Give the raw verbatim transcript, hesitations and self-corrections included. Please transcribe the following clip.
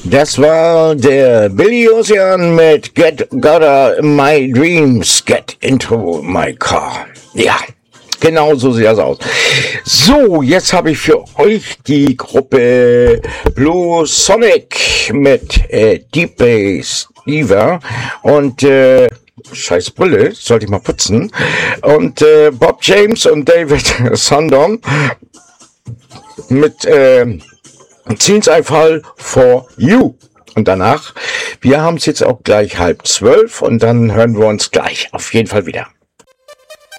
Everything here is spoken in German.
Das war der Billy Ocean mit Get Gotta My Dreams, Get Into My Car. Ja, genau so sieht das aus. So, jetzt habe ich für euch die Gruppe Blue Sonic mit äh, Deep Bass Diva und äh, scheiß Brille, sollte ich mal putzen. Und äh, Bob James und David Sundom mit äh, Zinseinfall for You. Und danach, wir haben es jetzt auch gleich halb zwölf und dann hören wir uns gleich auf jeden Fall wieder.